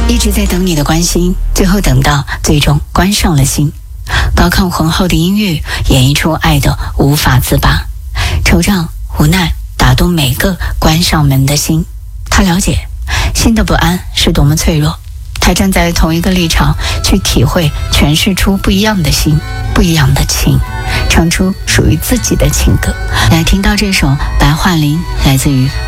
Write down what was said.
一直在等你的关心，最后等到最终关上了心。高亢浑厚的音乐演绎出爱的无法自拔，惆怅无奈打动每个关上门的心。他了解心的不安是多么脆弱，他站在同一个立场去体会，诠释出不一样的心，不一样的情，唱出属于自己的情歌。来听到这首白桦林，来自于